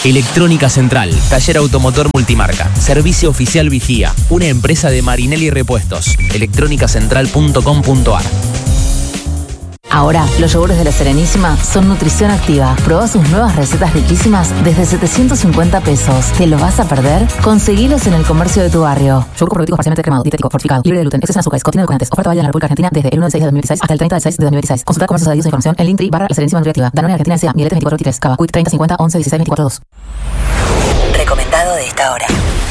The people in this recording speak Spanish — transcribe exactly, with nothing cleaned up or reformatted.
Electrónica Central, taller automotor multimarca, servicio oficial vigía, una empresa de Marinelli Repuestos, electrónica central punto com punto ar. Ahora, los yogures de La Serenísima son nutrición activa. Probá sus nuevas recetas riquísimas desde setecientos cincuenta pesos. ¿Te lo vas a perder? Conseguilos en el comercio de tu barrio. Yogur probiótico parcialmente cremado, dietético, fortificado, libre de gluten, exceso en azúcares, contiene edulcorantes. Oferta válida en la República Argentina desde el uno del seis de dos mil dieciséis hasta el treinta del seis de dos mil dieciséis. Consulta comercios adheridos e información en Linktree barra La Serenísima Nutriactiva. Danone Argentina S A, Mieletes veinticuatro veintitrés, Cava, Quick treinta cincuenta once dieciséis veinticuatro dos. Recomendado de esta hora.